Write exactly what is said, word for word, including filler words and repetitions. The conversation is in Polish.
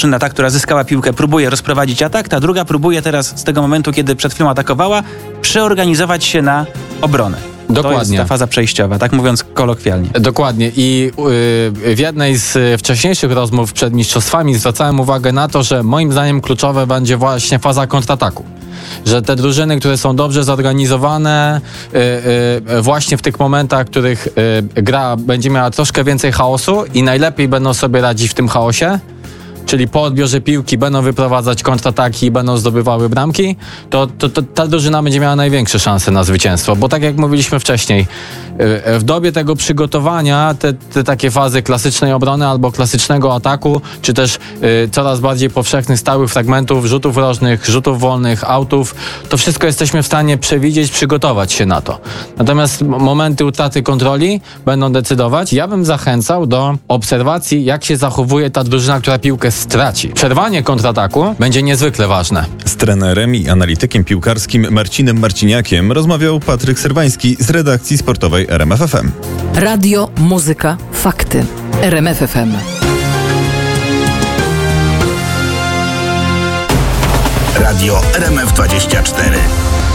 drużyna, ta, która zyskała piłkę, próbuje rozprowadzić atak, ta druga próbuje teraz z tego momentu, kiedy przed chwilą atakowała, przeorganizować się na obronę. Dokładnie. To jest ta faza przejściowa, tak mówiąc kolokwialnie. Dokładnie. I yy, w jednej z wcześniejszych rozmów przed mistrzostwami zwracałem uwagę na to, że moim zdaniem kluczowe będzie właśnie faza kontrataku. Że te drużyny, które są dobrze zorganizowane, yy, yy, właśnie w tych momentach, w których yy, gra będzie miała troszkę więcej chaosu i najlepiej będą sobie radzić w tym chaosie, czyli po odbiorze piłki będą wyprowadzać kontrataki i będą zdobywały bramki, to, to, to ta drużyna będzie miała największe szanse na zwycięstwo. Bo tak jak mówiliśmy wcześniej, w dobie tego przygotowania te, te takie fazy klasycznej obrony albo klasycznego ataku, czy też y, coraz bardziej powszechnych stałych fragmentów, rzutów rożnych, rzutów wolnych, autów, to wszystko jesteśmy w stanie przewidzieć, przygotować się na to. Natomiast momenty utraty kontroli będą decydować. Ja bym zachęcał do obserwacji, jak się zachowuje ta drużyna, która piłkę straci. Przerwanie kontrataku będzie niezwykle ważne. Z trenerem i analitykiem piłkarskim Marcinem Marciniakiem rozmawiał Patryk Serwański z redakcji sportowej R M F F M. Radio, muzyka, fakty. R M F F M. Radio R M F dwadzieścia cztery.